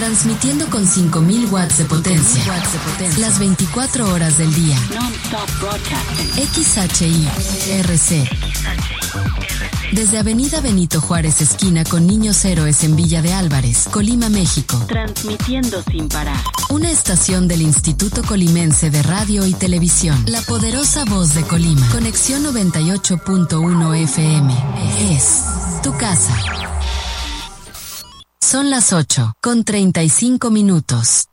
Transmitiendo con 5000 watts de potencia. Las 24 horas del día. XHI-RC. Desde Avenida Benito Juárez, esquina con Niños Héroes en Villa de Álvarez, Colima, México. Transmitiendo sin parar. Una estación del Instituto Colimense de Radio y Televisión. La poderosa voz de Colima. Conexión 98.1 FM. Es tu casa. Son las 8:35.